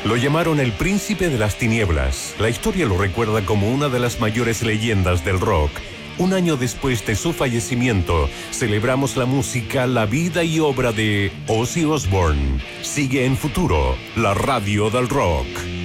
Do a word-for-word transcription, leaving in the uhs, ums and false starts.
Lo llamaron el príncipe de las tinieblas. La historia lo recuerda como una de las mayores leyendas del rock. Un año después de su fallecimiento, celebramos la música, la vida y obra de Ozzy Osbourne. Sigue en Futuro, la radio del rock.